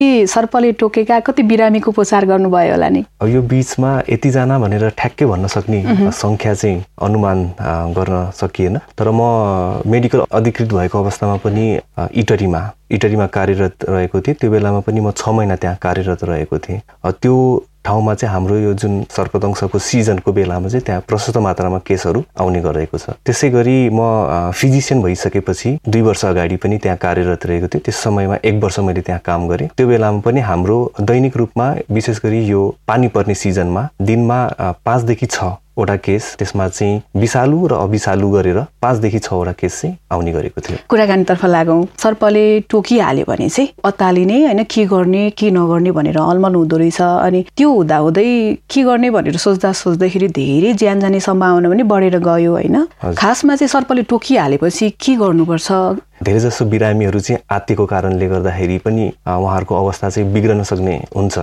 सर्पले टोकेका कति बिरामीको उपचार गर्नुभयो होला नि? यो बीचमा यतिजना भनेर ठ्याक्कै भन्न सक्ने संख्या चाहिँ अनुमान गर्न सकिएन। तर म मेडिकल अधिकृत भएको अवस्थामा पनि इटरीमा कार्यरत रहेको थिएँ। त्यो बेलामा पनि म 6 महिना त्यहाँ कार्यरत रहेको थिएँ। त्यो ठाउँमा चाहिँ हाम्रो यो जुन सर्पदंशको सिजनको बेलामा चाहिँ त्यहाँ प्रशस्त मात्रामा केसहरू आउने गरेको छ। त्यसै गरी म फिजिसियन भइसकेपछि 2 वर्ष अगाडि पनि त्यहाँ कार्यरत रहेको थिएँ। त्यस समयमा 1 वर्ष मैले त्यहाँ काम गरेँ। त्यो बेलामा पनि हाम्रो दैनिक रूपमा विशेष गरी यो पानी पर्ने सिजनमा दिनमा 5 देखि 6 वटा केस, त्यसमा चाहिँ विषालु र अविषालु गरेर 5 देखि 6 वटा केस चाहिँ आउने गरेको थियो। कुराकानीतर्फ लागौँ। सर्पले टोकिहाल्यो भने चाहिँ अत्तालिने होइन, के गर्ने के नगर्ने भनेर अलमल हुँदो रहेछ। अनि त्यो हुँदाहुँदै के गर्ने भनेर सोच्दाखेरि धेरै ज्यान जाने सम्भावना पनि बढेर गयो होइन। खासमा चाहिँ सर्पले टोकिहालेपछि के गर्नुपर्छ? धेरैजसो बिरामीहरू चाहिँ आत्तिको कारणले गर्दाखेरि पनि उहाँहरूको अवस्था चाहिँ बिग्रन सक्ने हुन्छ।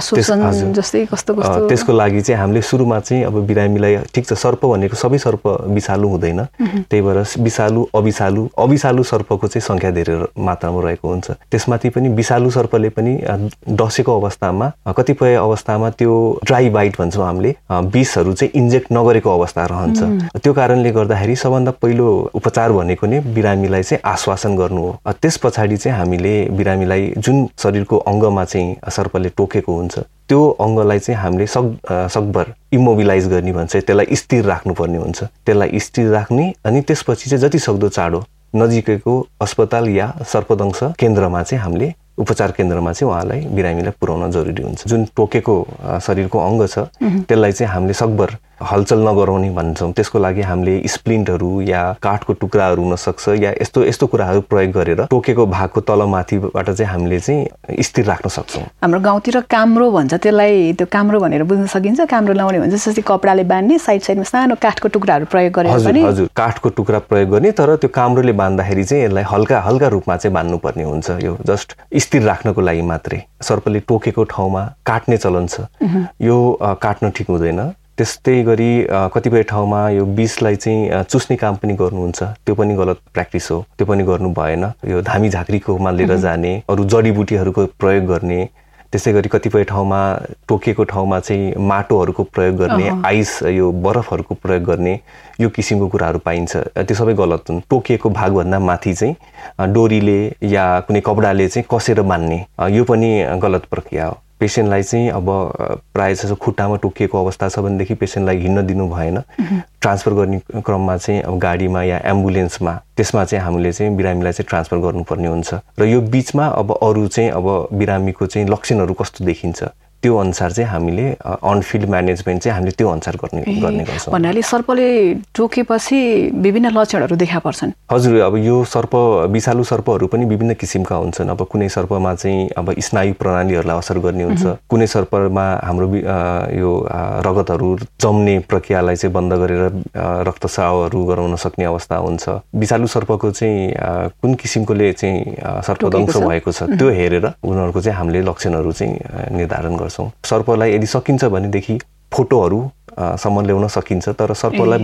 त्यसको लागि चाहिँ हामीले सुरुमा चाहिँ अब बिरामीलाई ठिक छ, सर्प भनेको सबै सर्प विषालु हुँदैन, त्यही भएर विषालु अविषालु सर्पको चाहिँ संख्या धेरै मात्रामा रहेको हुन्छ। त्यसमाथि पनि विषालु सर्पले पनि डसेको अवस्थामा कतिपय अवस्थामा त्यो ड्राई बाइट भन्छौँ हामीले, विषहरू चाहिँ इन्जेक्ट नगरेको अवस्था रहन्छ। त्यो कारणले गर्दाखेरि सबभन्दा पहिलो उपचार भनेको नै बिरामीलाई चाहिँ आश्वासन गर्नु हो। त्यस पछाडि चाहिँ हामीले बिरामीलाई जुन शरीरको अङ्गमा चाहिँ सर्पले टोकेको हुन्छ त्यो अङ्गलाई चाहिँ हामीले सकभर इमोबिलाइज गर्ने भन्छ, त्यसलाई स्थिर राख्नुपर्ने हुन्छ। त्यसलाई स्थिर राख्ने अनि त्यसपछि चाहिँ जति सक्दो चाँडो नजिकैको अस्पताल या सर्पदंश केन्द्रमा चाहिँ हामीले उपचार केन्द्रमा चाहिँ उहाँलाई बिरामीलाई पुर्याउन जरुरी हुन्छ। जुन टोकेको शरीरको अङ्ग छ त्यसलाई चाहिँ हामीले सकभर हलचल नगराउने भन्छौँ। त्यसको लागि हामीले स्प्लिन्टहरू या काठको टुक्राहरू हुन सक्छ या यस्तो कुराहरू प्रयोग गरेर टोकेको भागको तलमाथिबाट चाहिँ हामीले चाहिँ स्थिर राख्न सक्छौँ। हाम्रो गाउँतिर काम्रो भन्छ त्यसलाई, त्यो काम्रो भनेर बुझ्न सकिन्छ? काम्रो लाउने भन्छ जस्तै कपडाले बान्ने साइडमा सानो काठको टुक्राहरू प्रयोग गरेर पनि? हजुर, काठको टुक्रा प्रयोग गर्ने, तर त्यो काम्रोले बान्दाखेरि चाहिँ यसलाई हल्का रूपमा चाहिँ बान्नुपर्ने हुन्छ। यो जस्ट स्थिर राख्नको लागि मात्रै। सर्पले टोकेको ठाउँमा काट्ने चलन छ, यो काट्न ठिक हुँदैन। त्यस्तै गरी कतिपय ठाउँमा यो विषलाई चाहिँ चुस्ने काम पनि गर्नुहुन्छ, त्यो पनि गलत प्र्याक्टिस हो, त्यो पनि गर्नु भएन। यो धामी झाँक्रीकोमा लिएर जाने, अरू जडीबुटीहरूको प्रयोग गर्ने, त्यसै गरी कतिपय ठाउँमा टोकेको ठाउँमा चाहिँ माटोहरूको प्रयोग गर्ने, आइस यो बरफहरूको प्रयोग गर्ने, यो किसिमको कुराहरू पाइन्छ। त्यो सबै गलत हुन्। टोकिएको भागभन्दा माथि चाहिँ डोरीले या कुनै कपडाले चाहिँ कसेर बान्ने, यो पनि गलत प्रक्रिया हो। पेसेन्टलाई चाहिँ अब प्रायः जसो खुट्टामा टोकिएको अवस्था छ भनेदेखि पेसेन्टलाई हिँड्न दिनु भएन। ट्रान्सफर गर्ने क्रममा चाहिँ अब गाडीमा या एम्बुलेन्समा त्यसमा चाहिँ हामीले चाहिँ बिरामीलाई चाहिँ ट्रान्सफर गर्नुपर्ने हुन्छ। र यो बिचमा अब अरू चाहिँ अब बिरामीको चाहिँ लक्षणहरू कस्तो देखिन्छ त्यो अनुसार चाहिँ हामीले अनफिल्ड म्यानेजमेन्ट चाहिँ हामीले त्यो अनुसार गर्ने गर्छौँ। भन्नाले सर्पले टोकेपछि विभिन्न लक्षणहरू देखा पर्छन्? हजुर, अब यो सर्प विषालु सर्पहरू पनि विभिन्न किसिमका हुन्छन्। अब कुनै सर्पमा चाहिँ अब स्नायु प्रणालीहरूलाई असर गर्ने हुन्छ, कुनै सर्पमा हाम्रो यो रगतहरू जम्ने प्रक्रियालाई चाहिँ बन्द गरेर रक्तस्रावहरू गराउन सक्ने अवस्था हुन्छ। विषालु सर्पको चाहिँ कुन किसिमकोले चाहिँ सर्पदंश भएको छ त्यो हेरेर उनीहरूको चाहिँ हामीले लक्षणहरू चाहिँ निर्धारण गर्छौँ। सर्पलाई यदि सकिन्छ भनेदेखि फोटोहरू सम्म ल्याउन सकिन्छ, तर सर्पलाई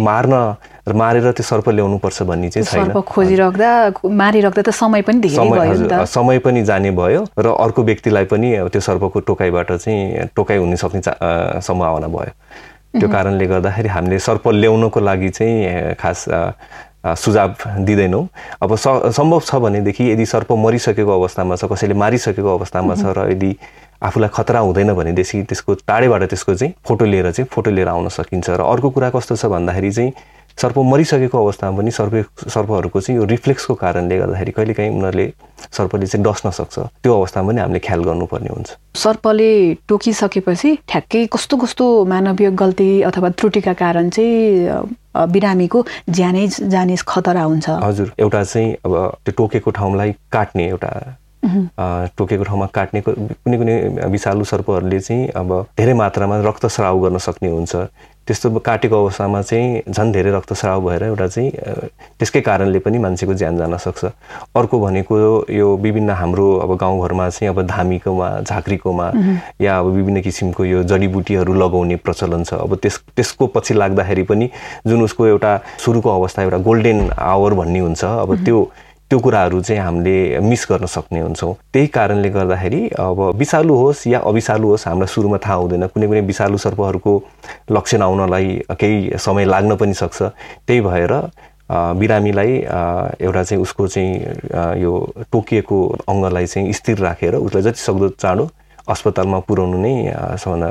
मारेर त्यो सर्प ल्याउनु पर्छ भन्ने चाहिँ छैन। सर्प मारिराख्दा त समय पनि धेरै भयो नि त, समय पनि जाने भयो र अर्को व्यक्तिलाई पनि त्यो सर्पको टोकाइबाट चाहिँ टोकाइ हुन सक्ने सम्भावना भयो। त्यो कारणले गर्दाखेरि हामीले सर्प ल्याउनको लागि चाहिँ खास सुझाव दिँदैनौँ। अब सम्भव छ भनेदेखि यदि सर्प मरिसकेको अवस्थामा छ, कसैले मारिसकेको अवस्थामा छ र यदि आफूलाई खतरा हुँदैन भनेदेखि त्यसको टाढेबाट त्यसको चाहिँ फोटो लिएर आउन सकिन्छ। र अर्को कुरा कस्तो छ भन्दाखेरि चाहिँ सर्प मरिसकेको अवस्थामा पनि सर्पहरूको चाहिँ यो रिफ्लेक्सको कारणले गर्दाखेरि कहिलेकाहीँ उनीहरूले सर्पले चाहिँ डस्न सक्छ, त्यो अवस्थामा पनि हामीले ख्याल गर्नुपर्ने हुन्छ। सर्पले टोकिसकेपछि ठ्याक्कै कस्तो मानवीय गल्ती अथवा त्रुटिका कारण चाहिँ बिरामीको ज्यानै जाने खतरा हुन्छ? हजुर, एउटा चाहिँ अब त्यो टोकेको ठाउँलाई काट्ने, एउटा टोकेको ठाउँमा काट्ने कुनै विषालु सर्पहरूले चाहिँ अब धेरै मात्रामा रक्तस्राव गर्न सक्ने हुन्छ। त्यस्तो काटेको अवस्थामा चाहिँ झन् धेरै रक्तस्राव भएर एउटा चाहिँ त्यसकै कारणले पनि मान्छेको ज्यान जान सक्छ। अर्को भनेको यो विभिन्न हाम्रो अब गाउँघरमा चाहिँ अब धामीकोमा झाँक्रीकोमा या अब विभिन्न किसिमको यो जडीबुटीहरू लगाउने प्रचलन छ। अब त्यसको पछि लाग्दाखेरि पनि जुन उसको एउटा सुरुको अवस्था एउटा गोल्डन आवर भन्ने हुन्छ, अब त्यो कुराहरू चाहिँ हामीले मिस गर्न सक्ने हुन्छौँ। त्यही कारणले गर्दाखेरि अब विषालु होस् या अविषालु होस् हामीलाई सुरुमा थाहा हुँदैन। कुनै कुनै विषालु सर्पहरूको लक्षण आउनलाई केही समय लाग्न पनि सक्छ। त्यही भएर बिरामीलाई एउटा चाहिँ उसको चाहिँ यो टोकिएको अङ्गलाई चाहिँ स्थिर राखेर उसलाई जति सक्दो चाँडो अस्पतालमा पुर्याउनु नै सबभन्दा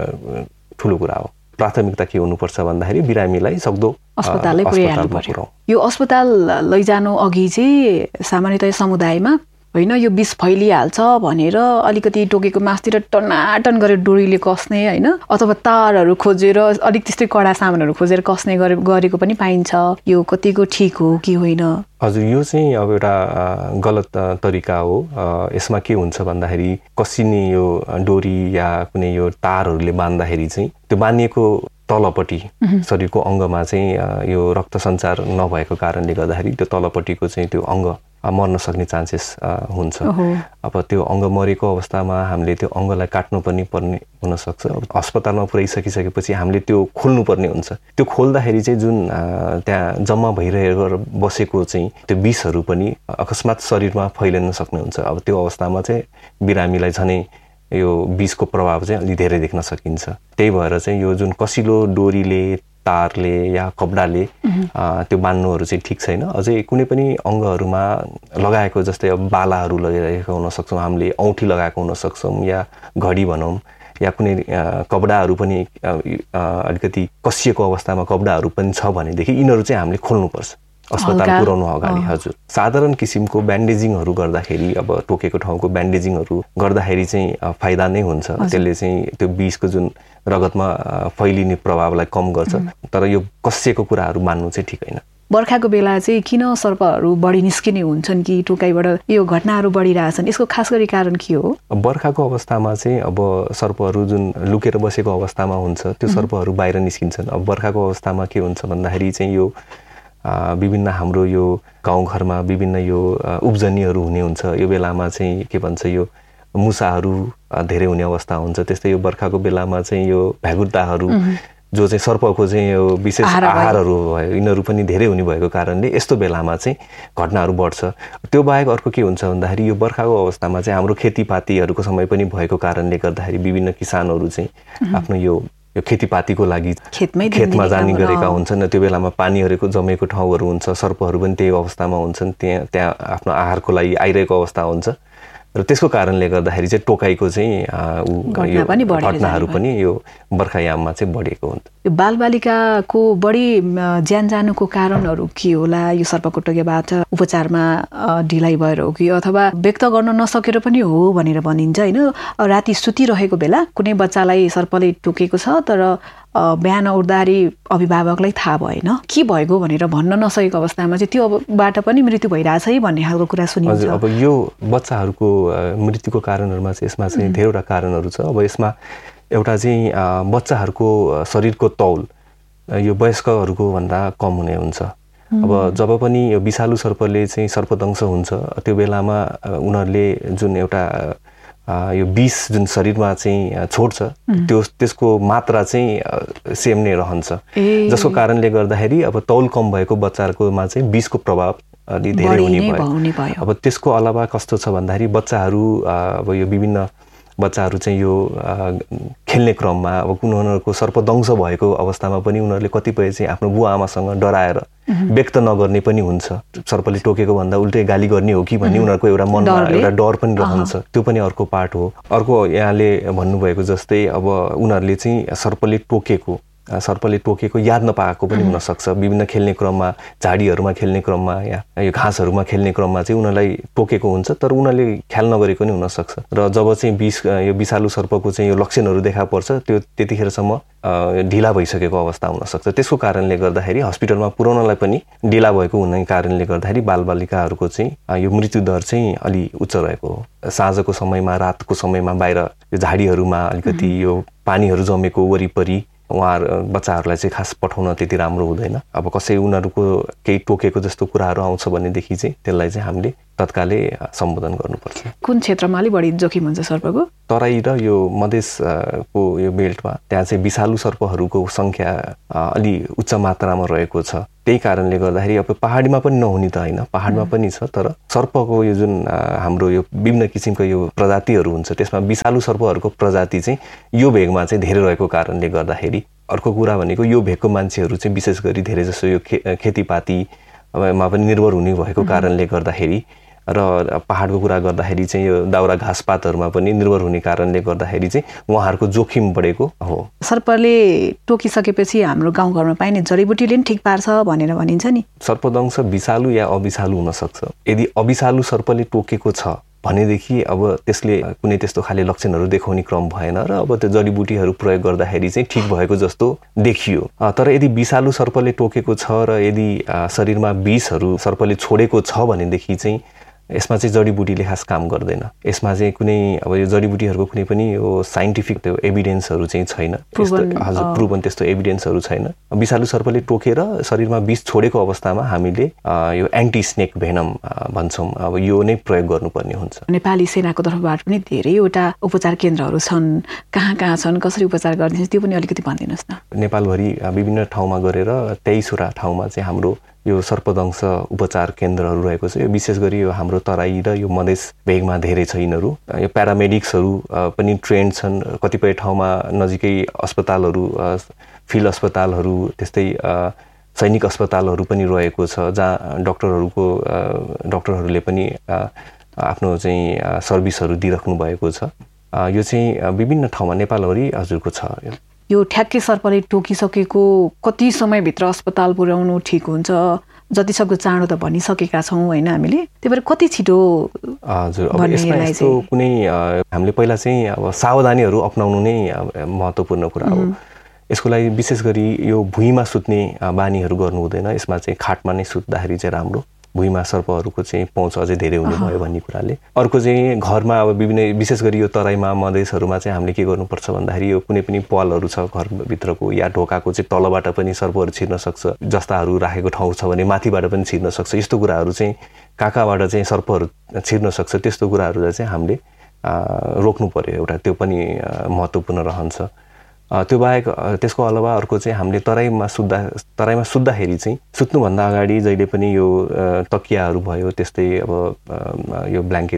ठुलो कुरा हो। प्राथमिकता के हुनुपर्छ भन्दाखेरि बिरामीलाई सक्दो अस्पतालमै पुर्याउनु पर्यो। यो अस्पताल लैजानु अघि चाहिँ सामान्यतया समुदायमा होइन यो विष फैलिहाल्छ भनेर अलिकति टोकेको मासतिर टनाटन गरेर डोरीले कस्ने होइन अथवा तारहरू खोजेर अलिक त्यस्तै कडा सामानहरू खोजेर कस्ने गरेको पनि पाइन्छ। यो कतिको ठिक हो कि होइन? हजुर, यो चाहिँ अब एउटा गलत तरिका हो। यसमा के हुन्छ भन्दाखेरि कसिने यो डोरी या कुनै यो तारहरूले बाँध्दाखेरि चाहिँ त्यो बाँधिएको तलपट्टि शरीरको अङ्गमा चाहिँ यो रक्त सञ्चार नभएको कारणले गर्दाखेरि त्यो तलपट्टिको चाहिँ त्यो अङ्ग मर्न सक्ने चान्सेस हुन्छ। अब त्यो अङ्ग मरेको अवस्थामा हामीले त्यो अङ्गलाई काट्नु पनि पर्ने हुनसक्छ। अस्पतालमा पुर्याइसकिसकेपछि हामीले त्यो खोल्नुपर्ने हुन्छ। त्यो खोल्दाखेरि चाहिँ जुन त्यहाँ जम्मा भइरहेको बसेको चाहिँ त्यो विषहरू पनि अकस्मात शरीरमा फैलिन सक्ने हुन्छ। अब त्यो अवस्थामा चाहिँ बिरामीलाई झनै यो विषको प्रभाव चाहिँ अलि धेरै देख्न सकिन्छ। त्यही भएर चाहिँ यो जुन कसिलो डोरीले तारले या कपडाले त्यो बान्नुहरू चाहिँ ठिक छैन। अझै कुनै पनि अङ्गहरूमा लगाएको जस्तै अब बालाहरू लगाइरहेको हुन सक्छौँ, हामीले औँठी लगाएको हुन सक्छौँ या घडी भनौँ या कुनै कपडाहरू पनि अलिकति कसिएको अवस्थामा कपडाहरू पनि छ भनेदेखि यिनीहरू चाहिँ हामीले खोल्नुपर्छ अस्पताल पुर्याउनु अगाडि। हजुर, साधारण किसिमको ब्यान्डेजिङहरू गर्दाखेरि अब टोकेको ठाउँको ब्यान्डेजिङहरू गर्दाखेरि चाहिँ फाइदा नै हुन्छ। त्यसले चाहिँ त्यो विषको जुन रगतमा फैलिने प्रभावलाई कम गर्छ। तर यो कसिएको कुराहरू मान्नु चाहिँ ठिक होइन। बर्खाको बेला चाहिँ किन सर्पहरू बढी निस्किने हुन्छन् कि टोकाइबाट यो घटनाहरू बढिरहेछन्? यसको खास गरी कारण के हो? बर्खाको अवस्थामा चाहिँ अब सर्पहरू जुन लुकेर बसेको अवस्थामा हुन्छ त्यो सर्पहरू बाहिर निस्किन्छन्। अब बर्खाको अवस्थामा के हुन्छ भन्दाखेरि चाहिँ यो विभिन्न हाम्रो यो गाउँघरमा विभिन्न यो उब्जनीहरू हुने हुन्छ। यो बेलामा चाहिँ के भन्छ यो मुसाहरू धेरै हुने अवस्था हुन्छ। त्यस्तै यो बर्खाको बेलामा चाहिँ यो भ्यागुर्ताहरू जो चाहिँ सर्पको चाहिँ यो विशेष आहारहरू भयो यिनीहरू पनि धेरै हुने भएको कारणले यस्तो बेलामा चाहिँ घटनाहरू बढ्छ। त्यो बाहेक अर्को के हुन्छ भन्दाखेरि यो बर्खाको अवस्थामा चाहिँ हाम्रो खेतीपातीहरूको समय पनि भएको कारणले गर्दाखेरि विभिन्न किसानहरू चाहिँ आफ्नो यो खेतीपातीको लागि खेतमा जाने गरेका हुन्छन्। त्यो बेलामा पानीहरूको जमेको ठाउँहरू हुन्छ। सर्पहरू पनि त्यही अवस्थामा हुन्छन्, त्यहाँ आफ्नो आहारको लागि आइरहेको अवस्था हुन्छ र त्यसको कारणले गर्दाखेरि चाहिँ टोकाइको चाहिँ घटनाहरू पनि यो बर्खायाममा चाहिँ बढेको हुन्छ। यो बालबालिकाको बढी ज्यान जानुको कारणहरू के होला? यो सर्पकोटोकेबाट उपचारमा ढिलाइ भएर हो कि अथवा व्यक्त गर्न नसकेर पनि हो भनेर भनिन्छ होइन? राति सुतिरहेको बेला कुनै बच्चालाई सर्पले टोकेको छ तर बिहान उठ्दाखेरि अभिभावकलाई थाहा भएन के भएको भनेर भन्न नसकेको अवस्थामा चाहिँ त्योबाट पनि मृत्यु भइरहेछ है भन्ने खालको कुरा सुनिन्छ। अब यो बच्चाहरूको मृत्युको कारणहरूमा चाहिँ यसमा चाहिँ धेरैवटा कारणहरू छ। अब यसमा एउटा चाहिँ बच्चाहरूको शरीरको तौल यो वयस्कहरूको भन्दा कम हुने हुन्छ। अब जब पनि यो विषालु सर्पले चाहिँ सर्पदंश हुन्छ त्यो बेलामा उनीहरूले जुन एउटा यो विष जुन शरीरमा चाहिँ छोड्छ त्यसको मात्रा चाहिँ सेम नै रहन्छ, जसको कारणले गर्दाखेरि अब तौल कम भएको बच्चाहरूकोमा चाहिँ विषको प्रभाव अलि धेरै हुने भयो। अब त्यसको अलावा कस्तो छ भन्दाखेरि बच्चाहरू अब यो विभिन्न बच्चाहरू चाहिँ यो खेल्ने क्रममा अब उनीहरूको सर्पदंश भएको अवस्थामा पनि उनीहरूले कतिपय चाहिँ आफ्नो बुवा आमासँग डराएर व्यक्त नगर्ने पनि हुन्छ। सर्पले टोकेको भन्दा उल्टै गाली गर्ने हो कि भन्ने उनीहरूको एउटा मनमा एउटा डर पनि रहन्छ। त्यो पनि अर्को पार्ट हो। अर्को यहाँले भन्नुभएको जस्तै अब उनीहरूले चाहिँ सर्पले टोकेको याद नपाएको पनि हुनसक्छ। विभिन्न खेल्ने क्रममा झाडीहरूमा खेल्ने क्रममा या यो घाँसहरूमा खेल्ने क्रममा चाहिँ उनीहरूलाई टोकेको हुन्छ तर उनीहरूले ख्याल नगरेको पनि हुनसक्छ। र जब चाहिँ यो विषालु सर्पको चाहिँ यो लक्षणहरू देखा पर्छ त्यो त्यतिखेरसम्म ढिला भइसकेको अवस्था हुनसक्छ। त्यसको कारणले गर्दाखेरि हस्पिटलमा पुर्याउनलाई पनि ढिला भएको हुने कारणले गर्दाखेरि बालबालिकाहरूको चाहिँ यो मृत्युदर चाहिँ अलि उच्च रहेको हो। साँझको समयमा रातको समयमा बाहिर यो झाडीहरूमा अलिकति यो पानीहरू जमेको वरिपरि बच्चाहरूलाई चाहिँ खास पठाउन त्यति राम्रो हुँदैन। अब कसै उनीहरूको केही टोकेको जस्तो कुराहरू आउँछ भनेदेखि चाहिँ त्यसलाई चाहिँ हामीले तत्कालै सम्बोधन गर्नुपर्छ। कुन क्षेत्रमा अलि बढी जोखिम हुन्छ सर्पको? तराई र यो मधेसको यो बेल्टमा त्यहाँ चाहिँ विषालु सर्पहरूको सङ्ख्या अलि उच्च मात्रामा रहेको छ। त्यही कारणले गर्दाखेरि अब पहाडीमा पनि नहुने त होइन, पहाडमा पनि छ, तर सर्पको यो जुन हाम्रो यो विभिन्न किसिमको यो प्रजातिहरू हुन्छ त्यसमा विषालु सर्पहरूको प्रजाति चाहिँ यो भेगमा चाहिँ धेरै रहेको कारणले गर्दाखेरि अर्को कुरा भनेको यो भेगको मान्छेहरू चाहिँ विशेष गरी धेरै जसो यो खेतीपातीमा पनि निर्भर हुने भएको कारणले गर्दाखेरि र पहाडको कुरा गर्दाखेरि चाहिँ यो दाउरा घाँसपातहरूमा पनि निर्भर हुने कारणले गर्दाखेरि चाहिँ उहाँहरूको जोखिम बढेको हो। सर्पले टोकिसकेपछि हाम्रो गाउँघरमा पाइने जडीबुटीले नि ठिक पार्छ भनेर भनिन्छ नि। सर्पदंश विषालु या अविषालु हुन सक्छ। यदि अविषालु सर्पले टोकेको छ भनेदेखि अब त्यसले कुनै त्यस्तो खाले लक्षणहरू देखाउने क्रम भएन र अब त्यो जडीबुटीहरू प्रयोग गर्दाखेरि चाहिँ ठिक भएको जस्तो देखियो। तर यदि विषालु सर्पले टोकेको छ र यदि शरीरमा विषहरू सर्पले छोडेको छ भनेदेखि चाहिँ यसमा चाहिँ जडीबुटीले खास काम गर्दैन। यसमा चाहिँ कुनै अब यो जडीबुटीहरूको कुनै पनि यो साइन्टिफिक त्यो एभिडेन्सहरू चाहिँ छैन। हजुर, प्रुभन त्यस्तो एभिडेन्सहरू छैन। विषालु सर्पले टोकेर शरीरमा विष छोडेको अवस्थामा हामीले यो एन्टी स्नेक भेनम भन्छौँ, अब यो नै प्रयोग गर्नुपर्ने हुन्छ। नेपाली सेनाको तर्फबाट पनि धेरैवटा उपचार केन्द्रहरू छन्, कहाँ छन्, कसरी उपचार गरिदिन्छ त्यो पनि अलिकति भनिदिनुहोस् न। नेपालभरि विभिन्न ठाउँमा गरेर 23वटा ठाउँमा चाहिँ हाम्रो यो सर्पदंश उपचार केन्द्रहरू रहेको छ। यो विशेष गरी यो हाम्रो तराई र यो मधेस भेगमा धेरै छ। यिनीहरू यो प्यारामेडिक्सहरू पनि ट्रेन्ड छन्। कतिपय ठाउँमा नजिकै अस्पतालहरू, फिल्ड अस्पतालहरू, त्यस्तै सैनिक अस्पतालहरू पनि रहेको छ जहाँ डक्टरहरूले पनि आफ्नो चाहिँ सर्भिसहरू दिइराख्नु भएको छ। यो चाहिँ विभिन्न ठाउँमा नेपालभरि हजुरको छ। यो ठ्याक्कै सर्पले टोकिसकेको कति समयभित्र अस्पताल पुर्याउनु ठिक हुन्छ? जतिसक्दो चाँडो त भनिसकेका छौँ होइन हामीले, त्यही भएर कति छिटो? हजुर, अब यसमा यस्तो कुनै हामीले पहिला चाहिँ अब सावधानीहरू अपनाउनु नै महत्त्वपूर्ण कुरा हो। यसको लागि विशेष गरी यो भुइँमा सुत्ने बानीहरू गर्नु हुँदैन। यसमा चाहिँ खाटमा नै सुत्दाखेरि चाहिँ राम्रो। भुइँमा सर्पहरूको चाहिँ पहुँच अझै धेरै हुने भयो भन्ने कुराले। अर्को चाहिँ घरमा अब विभिन्न विशेष गरी यो तराईमा मधेसहरूमा चाहिँ हामीले के गर्नुपर्छ भन्दाखेरि यो कुनै पनि पलहरू छ घरभित्रको या ढोकाको चाहिँ तलबाट पनि सर्पहरू छिर्न सक्छ। जस्ताहरू राखेको ठाउँ छ भने माथिबाट पनि छिर्न सक्छ। यस्तो कुराहरू चाहिँ कहाँबाट चाहिँ सर्पहरू छिर्न सक्छ त्यस्तो कुराहरूलाई चाहिँ हामीले रोक्नु पर्यो एउटा, त्यो पनि महत्त्वपूर्ण रहन्छ। त्यो बाहेक त्यसको अलावा अर्को चाहिँ हामीले तराईमा सुत्दाखेरि चाहिँ सुत्नुभन्दा अगाडि जहिले पनि यो तकियाहरू भयो, त्यस्तै अब यो ब्ल्याङ्केट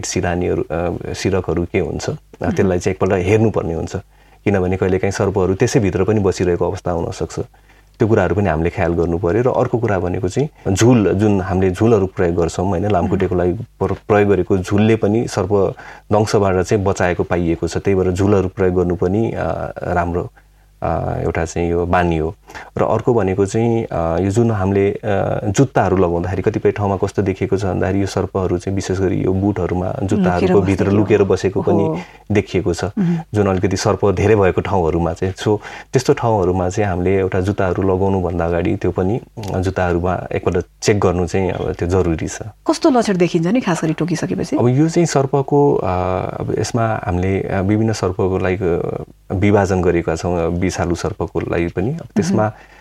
सिरकहरू के हुन्छ त्यसलाई चाहिँ एकपल्ट हेर्नुपर्ने हुन्छ। किनभने कहिलेकाहीँ सर्पहरू त्यसैभित्र पनि बसिरहेको अवस्था हुनसक्छ। त्यो कुराहरू पनि हामीले ख्याल गर्नु पर्यो। र अर्को कुरा भनेको चाहिँ झुल, जुन हामीले झुलहरू प्रयोग गर्छौँ होइन, लामखुट्टेको लागि प्रयोग गरेको झुलले पनि सर्पदंशबाट चाहिँ बचाएको पाइएको छ। त्यही भएर झुलहरू प्रयोग गर्नु पनि राम्रो एउटा चाहिँ यो बानी हो। र अर्को भनेको चाहिँ यो जुन हामीले जुत्ताहरू लगाउँदाखेरि कतिपय ठाउँमा कस्तो देखिएको छ भन्दाखेरि यो सर्पहरू चाहिँ विशेष गरी यो बुटहरूमा जुत्ताहरूको भित्र लुकेर बसेको पनि देखिएको छ, जुन अलिकति सर्प धेरै भएको ठाउँहरूमा चाहिँ। सो त्यस्तो ठाउँहरूमा चाहिँ हामीले एउटा जुत्ताहरू लगाउनुभन्दा अगाडि त्यो पनि जुत्ताहरूमा एकपल्ट चेक गर्नु चाहिँ अब त्यो जरुरी छ। कस्तो लक्षण देखिन्छ नि खास गरी टोकिसकेपछि? अब यो चाहिँ सर्पको अब यसमा हामीले विभिन्न सर्पको लागि विभाजन गरेका छौँ, विषालु सर्पको लागि पनि। त्यसमा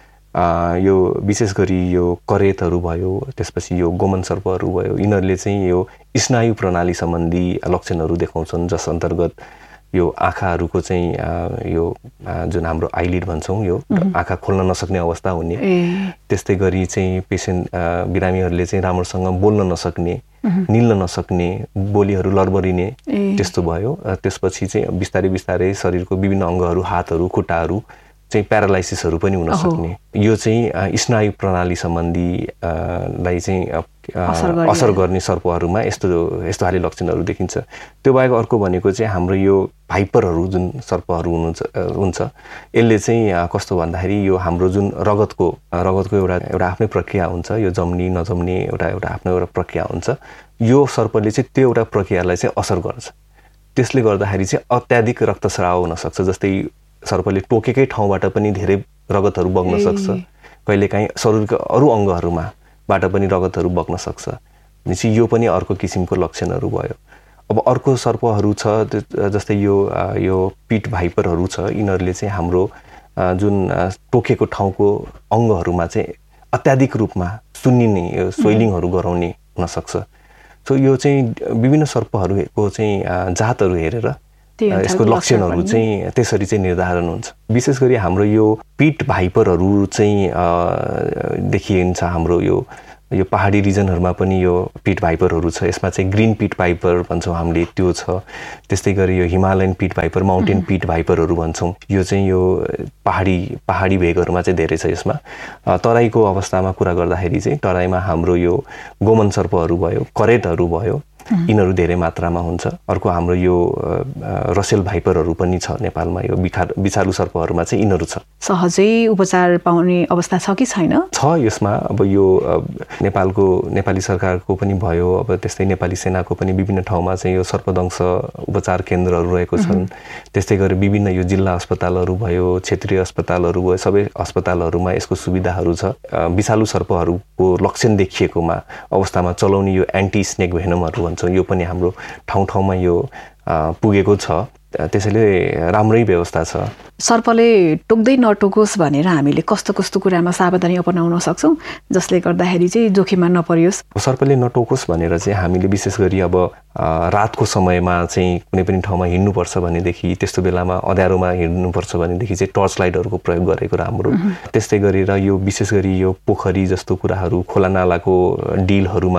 यो विशेष गरी यो करेतहरू भयो, त्यसपछि यो गोमन सर्पहरू भयो, यिनीहरूले चाहिँ यो स्नायु प्रणाली सम्बन्धी लक्षणहरू देखाउँछन्, जस अन्तर्गत यो आँखाहरूको चाहिँ यो जुन हाम्रो आइलिड भन्छौँ यो आँखा खोल्न नसक्ने अवस्था हुने, त्यस्तै गरी चाहिँ पेसेन्ट बिरामीहरूले चाहिँ राम्रोसँग बोल्न नसक्ने, निल्न नसक्ने, बोलीहरू लरबरिने त्यस्तो भयो। त्यसपछि चाहिँ बिस्तारै बिस्तारै शरीरको विभिन्न अङ्गहरू, हातहरू, खुट्टाहरू चाहिँ प्यारालाइसिसहरू पनि हुन सक्ने। यो चाहिँ स्नायु प्रणाली सम्बन्धी लाई चाहिँ असर गर्ने सर्पहरूमा यस्तो खाले लक्षणहरू देखिन्छ। त्यो बाहेक अर्को भनेको चाहिँ हाम्रो यो भाइपरहरू जुन सर्पहरू हुन्छ यसले चाहिँ कस्तो भन्दाखेरि यो हाम्रो जुन रगतको एउटा आफ्नै प्रक्रिया हुन्छ, यो जम्ने नजम्ने एउटा आफ्नो एउटा प्रक्रिया हुन्छ। यो सर्पले चाहिँ त्यो एउटा प्रक्रियालाई चाहिँ असर गर्छ। त्यसले गर्दाखेरि चाहिँ अत्याधिक रक्तस्राव हुन सक्छ। जस्तै सर्पले टोकेकै ठाउँबाट पनि धेरै रगतहरू बग्न सक्छ, कहिलेकाहीँ शरीरका अरू अङ्गहरूमाबाट पनि रगतहरू बग्न सक्छ। भनेपछि यो पनि अर्को किसिमको लक्षणहरू भयो। अब अर्को सर्पहरू छ जस्तै यो पिट भाइपरहरू छ, यिनीहरूले चाहिँ हाम्रो जुन टोकेको ठाउँको अङ्गहरूमा चाहिँ अत्याधिक रूपमा सुन्निने, स्वेलिङहरू गराउने हुनसक्छ। सो यो चाहिँ विभिन्न सर्पहरूको चाहिँ जातहरू हेरेर यसको लक्षणहरू चाहिँ त्यसरी चाहिँ निर्धारण हुन्छ। विशेष गरी हाम्रो यो पिट भाइपरहरू चाहिँ देखिन्छ। हाम्रो यो पहाडी रिजनहरूमा पनि यो पिट भाइपरहरू छ। यसमा चाहिँ ग्रिन पिट भाइपर भन्छौँ हामीले, त्यो छ। त्यस्तै गरी यो हिमालयन पिट भाइपर, माउन्टेन पिट भाइपरहरू भन्छौँ। यो चाहिँ यो पहाडी भेगहरूमा चाहिँ धेरै छ। यसमा तराईको अवस्थामा कुरा गर्दाखेरि चाहिँ तराईमा हाम्रो यो गोमन सर्पहरू भयो, करेटहरू भयो, यिनीहरू धेरै मात्रामा हुन्छ। अर्को हाम्रो यो रसेल भाइपरहरू पनि छ नेपालमा। यो विषालु सर्पहरूमा चाहिँ यिनीहरू छ। सहजै उपचार पाउने अवस्था छ कि छैन? छ यसमा। अब यो नेपाली सरकारको पनि भयो, अब त्यस्तै नेपाली सेनाको पनि विभिन्न ठाउँमा चाहिँ यो सर्पदंश उपचार केन्द्रहरू रहेको छन्। त्यस्तै गरी विभिन्न यो जिल्ला अस्पतालहरू भयो, क्षेत्रीय अस्पतालहरू भयो, सबै अस्पतालहरूमा यसको सुविधाहरू छ। विषालु सर्पहरूको लक्षण देखिएकोमा अवस्थामा चलाउने यो एन्टी स्नेक भेनमहरू भन्छौँ, यो पनि हाम्रो ठाउँ ठाउँमा यो पुगेको छ। त्यसैले राम्रै व्यवस्था छ। सर्पले टोक्दै नटोकोस् भनेर हामीले कस्तो कस्तो कुरामा सावधानी अपनाउन सक्छौँ जसले गर्दाखेरि चाहिँ जोखिममा नपरियोस्? सर्पले नटोकोस् भनेर चाहिँ हामीले विशेष गरी अब रातको समयमा चाहिँ कुनै पनि ठाउँमा हिँड्नुपर्छ भनेदेखि, त्यस्तो बेलामा अँध्यारोमा हिँड्नुपर्छ भनेदेखि चाहिँ टर्च लाइटहरूको प्रयोग गरेको राम्रो। त्यस्तै गरेर यो विशेष गरी यो पोखरी जस्तो कुराहरू, खोला नालाको डिलहरूमा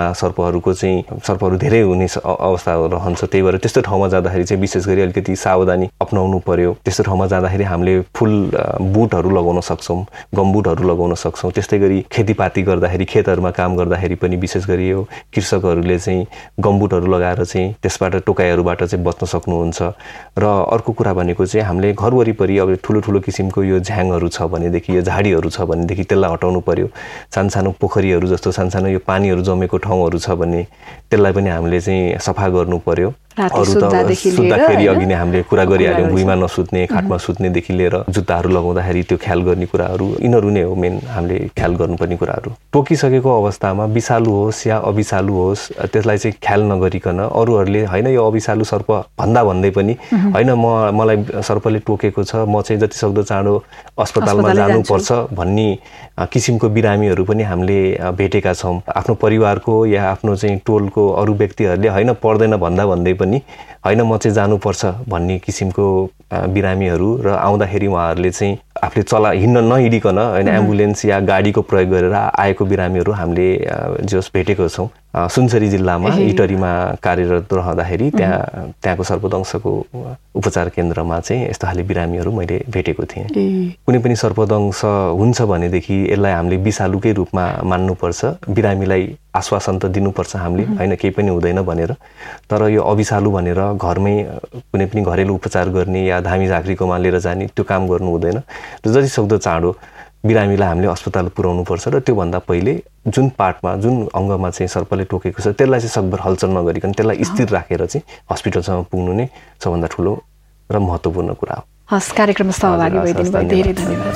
सर्पहरू धेरै हुने अवस्था रहन्छ। त्यही भएर त्यस्तो ठाउँमा जाँदाखेरि चाहिँ विशेष गरी अलिकति सावधानी अपनाउनु पर्यो। त्यस्तो ठाउँमा जाँदाखेरि हामीले फुल बुटहरू लगाउन सक्छौँ, गमबुटहरू लगाउन सक्छौँ। त्यस्तै गरी खेतीपाती गर्दाखेरि, खेतहरूमा काम गर्दाखेरि पनि विशेष गरी यो कृषकहरूले चाहिँ गमबुटहरू लगाएर चाहिँ त्यसबाट टोकाइहरूबाट चाहिँ बच्न सक्नुहुन्छ। र अर्को कुरा भनेको चाहिँ हामीले घर वरिपरि अब ठुलो ठुलो किसिमको यो झ्याङहरू छ भनेदेखि, यो झाडीहरू छ भनेदेखि त्यसलाई हटाउनु पर्यो। सानसानो पोखरीहरू जस्तो सानसानो यो पानीहरू जमेको ठाउँहरू छ भने त्यसलाई पनि हामीले चाहिँ सफा गर्नु पर्यो। अरू त सुत्दाखेरि अघि नै हामीले कुरा गरिहाल्यौँ, भुइँमा नसुत्ने, खाटमा सुत्नेदेखि लिएर जुत्ताहरू लगाउँदाखेरि त्यो ख्याल गर्ने कुराहरू, यिनीहरू नै हो मेन हामीले ख्याल गर्नुपर्ने कुराहरू। टोकिसकेको अवस्थामा विषालु होस् या अविषालु होस्, त्यसलाई चाहिँ ख्याल नगरिकन अरूहरूले होइन यो अविषालु सर्प भन्दै पनि होइन मलाई सर्पले टोकेको छ, म चाहिँ जतिसक्दो चाँडो अस्पतालमा जानुपर्छ भन्ने किसिमको बिरामीहरू पनि हामीले भेटेका छौँ। आफ्नो परिवारको या आफ्नो चाहिँ टोलको अरू व्यक्तिहरूले होइन पर्दैन भन्दै पनि होइन म चाहिँ जानुपर्छ भन्ने किसिमको बिरामीहरू र आउँदाखेरि उहाँहरूले चाहिँ आफूले हिँड्न नहिँडिकन होइन एम्बुलेन्स या गाडीको प्रयोग गरेर आएको बिरामीहरू हामीले जस भेटेको छौँ। सुनसरी जिल्लामा इटरीमा कार्यरत रहँदाखेरि त्यहाँको सर्पदंशको उपचार केन्द्रमा चाहिँ यस्तो खाले बिरामीहरू मैले भेटेको थिएँ। कुनै पनि सर्पदंश हुन्छ भनेदेखि यसलाई हामीले विषालुकै रूपमा मान्नुपर्छ। बिरामीलाई आश्वासन त दिनुपर्छ हामीले होइन केही पनि हुँदैन भनेर। तर यो अविषालु भनेर घरमै कुनै पनि घरेलु उपचार गर्ने या धामी झाँक्रीकोमा लिएर जाने त्यो काम गर्नु हुँदैन। र जति सक्दो चाँडो बिरामीलाई हामीले अस्पताल पुर्याउनुपर्छ। र त्योभन्दा पहिले जुन पार्टमा, जुन अङ्गमा चाहिँ सर्पले टोकेको छ त्यसलाई चाहिँ सकभर हलचल नगरिकन त्यसलाई स्थिर राखेर चाहिँ हस्पिटलसम्म पुग्नु नै सबभन्दा ठुलो र महत्त्वपूर्ण कुरा हो। हस्, कार्यक्रममा सहभागी भइदिनु भयो, धेरै धन्यवाद।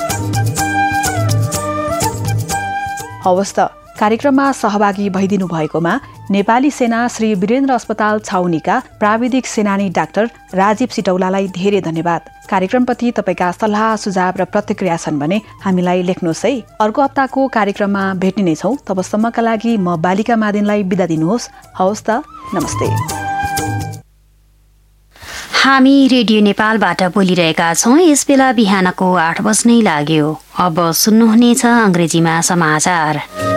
हवस् त, कार्यक्रममा सहभागी भइदिनु भएकोमा नेपाली सेना श्री वीरेन्द्र अस्पताल छाउनीका प्राविधिक सेनानी डाक्टर राजीव सिटौलालाई धेरै धन्यवाद। कार्यक्रमप्रति तपाईँका सल्लाह, सुझाव र प्रतिक्रिया छन् भने हामीलाई लेख्नुहोस् है। अर्को हप्ताको कार्यक्रममा भेट्ने नै छौँ। तबसम्मका लागि म बालिका मादिनलाई बिदा दिनुहोस्। हवस् त, नमस्ते। हामी रेडियो नेपालबाट बोलिरहेका छौँ। यस बेला बिहानको 8 बज्नै लाग्यो। अब सुन्नुहुनेछ अङ्ग्रेजीमा समाचार।